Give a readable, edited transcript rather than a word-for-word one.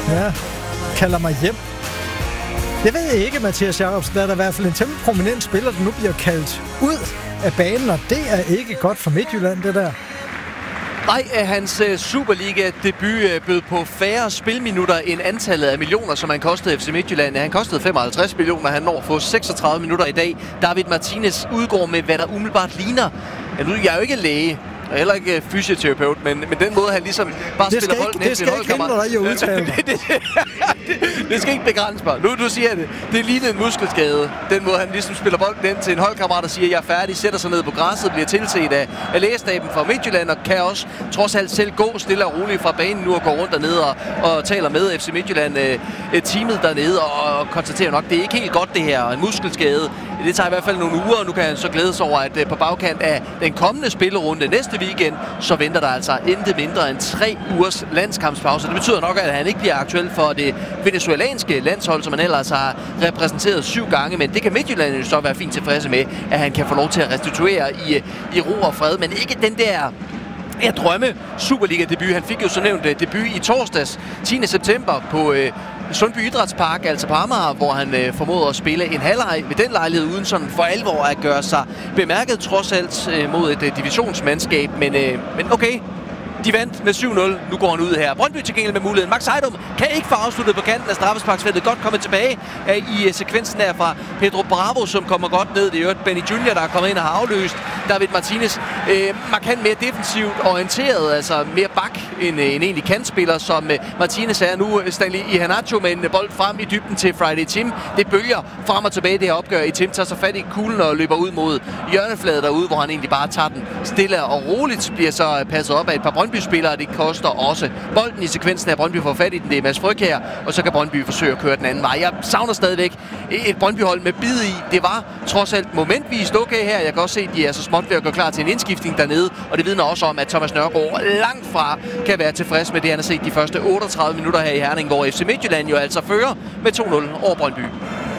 Ja, kalder mig hjem. Jeg ved ikke, Mathias Jacobsen, der er der i hvert fald en temmelig prominent spiller, der nu bliver kaldt ud af banen, og det er ikke godt for Midtjylland, det der. Nej, hans Superliga-debut bød på færre spilminutter end antallet af millioner, som han kostede FC Midtjylland. Han kostede 55 millioner, han når få 36 minutter i dag. David Martinez udgår med, hvad der umiddelbart ligner. Ja, nu, jeg er jo ikke læge, og heller ikke fysioterapeut, men den måde, han ligesom bare spiller bolden hen til en holdkammerat. Det skal ikke hindre dig i at udtale. Det skal ikke begrænse mig. Nu siger jeg det. Det lignede en muskelskade. Den måde, han ligesom spiller bolden ind til en holdkammerat og siger, jeg er færdig, sætter sig ned på græsset, bliver tilset af lægestaben fra Midtjylland og kan også trods alt selv gå stille og roligt fra banen nu og gå rundt dernede og taler med FC Midtjylland teamet dernede og konstaterer nok, det er ikke helt godt det her. En muskelskade, det tager i hvert fald nogle uger, og nu kan han så glæde sig over, at på bagkant af den kommende spillerunde næste weekend, så venter der altså intet mindre end 3 ugers landskampspause. Det betyder nok, at han ikke bliver aktuel for det venezuelanske landshold, som han ellers har repræsenteret 7 gange, men det kan Midtjylland jo så være fint tilfredse med, at han kan få lov til at restituere i ro og fred, men ikke den der drømme Superliga-debut. Han fik jo så nævnt debut i torsdags, 10. september på Sundby Idrætspark, altså på Amager, hvor han formåede at spille en halvleg ved den lejlighed, uden sådan for alvor at gøre sig bemærket, trods alt mod et divisionsmandskab. Men okay, de vandt med 7-0. Nu går han ud her. Brøndby til gengæld med muligheden. Max Heidum kan ikke få afsluttet på kanten af straffesparksfeltet. Godt kommet tilbage i sekvensen der fra Pedro Bravo, som kommer godt ned. Det er jo Benny Junior, der er kommet ind og har afløst David Martinez. Markant mere defensivt orienteret, altså mere bak end en egentlig kantspiller, som Martinez er nu. Stanley Iheanacho med en bold frem i dybden til Friday Tim. Det bølger frem og tilbage det her opgør. I Tim tager sig fat i kuglen og løber ud mod hjørnefladet derude, hvor han egentlig bare tager den stille og roligt. Bliver så passet op af et par Brøndby-spillere. Det koster også bolden i sekvensen af Brøndby får fat i den. Det er Mads Frøkjær, og så kan Brøndby forsøge at køre den anden vej. Jeg savner stadigvæk et Brøndby-hold med bid i. Det var trods alt momentvis okay her. Jeg kan også se, at de er så småt ved at gå klar til en indskiftning dernede, og det vidner også om, at Thomas Nørgaard langt fra kan være tilfreds med det, han har set de første 38 minutter her i Herning, hvor FC Midtjylland jo altså fører med 2-0 over Brøndby.